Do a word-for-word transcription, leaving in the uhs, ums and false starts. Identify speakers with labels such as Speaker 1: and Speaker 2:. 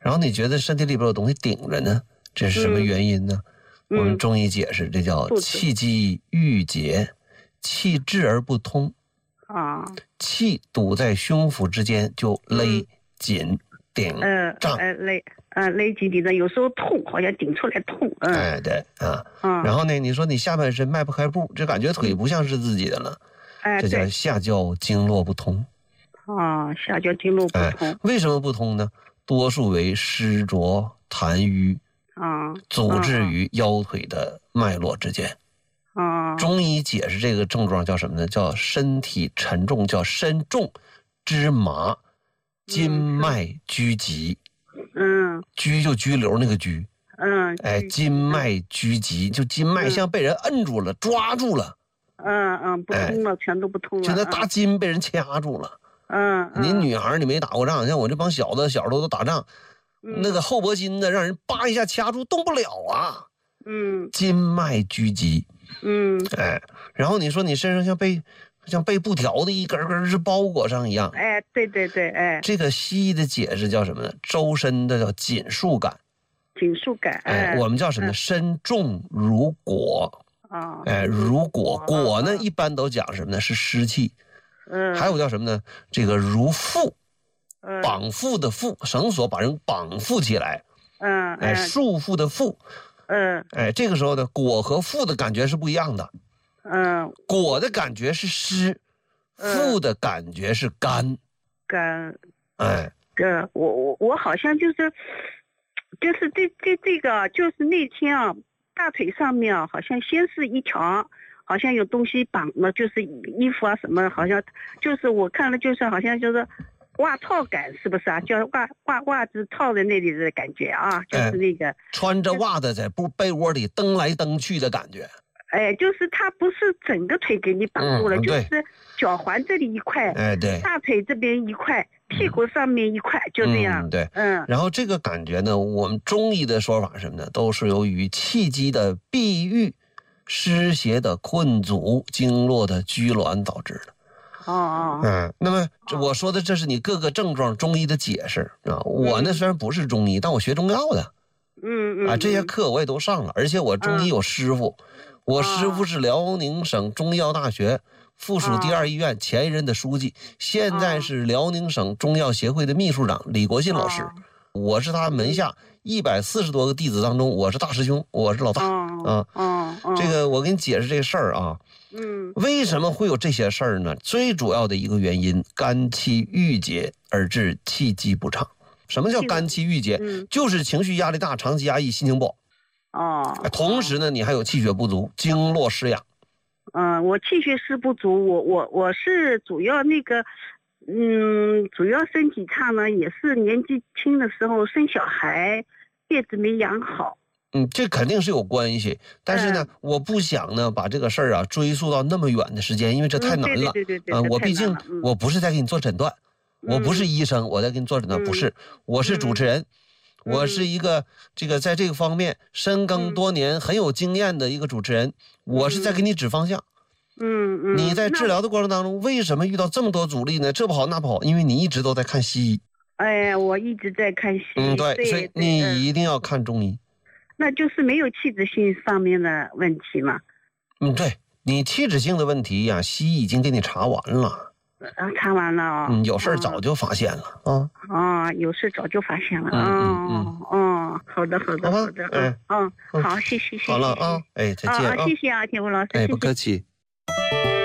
Speaker 1: 然后你觉得身体里边有东西顶着呢，这是什么原因呢？
Speaker 2: 嗯、
Speaker 1: 我们中医解释，这叫气机郁结，气滞而不通
Speaker 2: 啊，
Speaker 1: 气堵在胸腹之间就勒紧、顶胀，
Speaker 2: 呃呃勒呃勒紧顶着，有时候痛，好像顶出来痛，嗯，
Speaker 1: 哎对啊，
Speaker 2: 嗯，
Speaker 1: 然后呢，你说你下半身迈不开步，这感觉腿不像是自己的了，
Speaker 2: 哎、
Speaker 1: 这叫下焦经络不通。
Speaker 2: 啊，下焦经络不通、
Speaker 1: 哎，为什么不通呢？多数为湿浊痰瘀
Speaker 2: 啊，
Speaker 1: 阻滞于腰腿的脉络之间。
Speaker 2: 啊，
Speaker 1: 中医解释这个症状叫什么呢？叫身体沉重，叫身重肢麻，筋脉拘急。
Speaker 2: 嗯，
Speaker 1: 拘就拘留那个拘。
Speaker 2: 嗯，
Speaker 1: 哎，筋脉拘急，就筋脉像被人摁住了、抓住了。
Speaker 2: 嗯嗯，不通了，全都不通了，
Speaker 1: 就那大筋被人掐住了。
Speaker 2: 嗯，
Speaker 1: 你女孩你没打过仗，像我这帮小子小时候都打仗，
Speaker 2: 嗯、
Speaker 1: 那个后脖筋的让人叭一下掐住，动不了啊。
Speaker 2: 嗯，
Speaker 1: 筋脉拘急。
Speaker 2: 嗯，
Speaker 1: 哎，然后你说你身上像被像被布条的一根根是包裹上一样。
Speaker 2: 哎，对对对，哎，
Speaker 1: 这个西医的解释叫什么呢？周身的叫紧束感。
Speaker 2: 紧束感。
Speaker 1: 哎，我们叫什么呢？身重如裹。
Speaker 2: 啊，
Speaker 1: 哎，如裹裹呢，一般都讲什么呢？是湿气。
Speaker 2: 嗯，
Speaker 1: 还有叫什么呢？这个如缚，绑缚的缚，绳索把人绑缚起来。
Speaker 2: 嗯，
Speaker 1: 哎，束缚的缚。
Speaker 2: 嗯，
Speaker 1: 哎，这个时候呢，裹和缚的感觉是不一样的。
Speaker 2: 嗯，
Speaker 1: 裹的感觉是湿，缚的感觉是干。
Speaker 2: 干。
Speaker 1: 哎，
Speaker 2: 呃，我我我好像就是，就是这这这个，就是那天啊，大腿上面啊，好像先是一条。好像有东西绑了，就是衣服啊什么，好像就是我看了，就是好像就是袜套感，是不是啊？叫袜袜袜子套在那里的感觉啊，就是那个、
Speaker 1: 哎、穿着袜子在不被窝里蹬来蹬去的感觉。
Speaker 2: 哎，就是它不是整个腿给你绑住了，
Speaker 1: 嗯、
Speaker 2: 就是脚环这里一块，
Speaker 1: 哎对，
Speaker 2: 大腿这边一块，屁股上面一块，嗯、就这样。
Speaker 1: 嗯、对，
Speaker 2: 嗯。
Speaker 1: 然后这个感觉呢，我们中医的说法是什么呢？都是由于气机的闭郁。湿邪的困阻，经络的拘挛导致的。
Speaker 2: 哦哦，
Speaker 1: 嗯，那么我说的这是你各个症状中医的解释啊。我呢虽然不是中医，但我学中药的。
Speaker 2: 嗯嗯
Speaker 1: 啊，这些课我也都上了，而且我中医有师傅，我师傅是辽宁省中医药大学附属第二医院前一任的书记，现在是辽宁省中药协会的秘书长李国信老师。我是他门下一百四十多个弟子当中，我是大师兄，我是老大啊。
Speaker 2: 嗯嗯，
Speaker 1: 这个我给你解释这个事儿啊。
Speaker 2: 嗯，
Speaker 1: 为什么会有这些事儿呢？最主要的一个原因，肝气郁结而致气机不畅。什么叫肝气郁结？嗯、就是情绪压力大，长期压抑，心情不好。
Speaker 2: 哦。
Speaker 1: 同时呢，你还有气血不足，经络失养。
Speaker 2: 嗯，我气血是不足，我我我是主要那个。嗯，主要身体差呢，也是年纪轻的时候生小孩，辫子没养好。
Speaker 1: 嗯，这肯定是有关系，但是呢，嗯、我不想呢把这个事儿啊追溯到那么远的时间，因为这太难了。
Speaker 2: 嗯、对对对对。
Speaker 1: 啊、呃，我毕竟、
Speaker 2: 嗯、
Speaker 1: 我不是在给你做诊断，嗯、我不是医生，我在给你做诊断，
Speaker 2: 嗯、
Speaker 1: 不是，我是主持人，
Speaker 2: 嗯、
Speaker 1: 我是一个这个在这个方面深耕多年、很有经验的一个主持人，我是在给你指方向。
Speaker 2: 嗯嗯，
Speaker 1: 你在治疗的过程当中，为什么遇到这么多阻力呢？这不好那不好，因为你一直都在看西医。
Speaker 2: 哎呀，我一直在看西医。
Speaker 1: 嗯，对，
Speaker 2: 对
Speaker 1: 所以你一定要看中医。
Speaker 2: 那就是没有器质性上面的问题嘛？
Speaker 1: 嗯，对，你器质性的问题呀、啊，西医已经给你查完了。
Speaker 2: 啊，查完了啊、哦。
Speaker 1: 嗯，有事早就发现了啊。
Speaker 2: 啊，有事早就发现了。
Speaker 1: 嗯嗯嗯。
Speaker 2: 哦，好的好的好的。
Speaker 1: 嗯
Speaker 2: 嗯，好，谢谢谢谢。
Speaker 1: 好了啊，哎，再见啊。
Speaker 2: 谢谢啊，田文老师。
Speaker 1: 哎，不客气。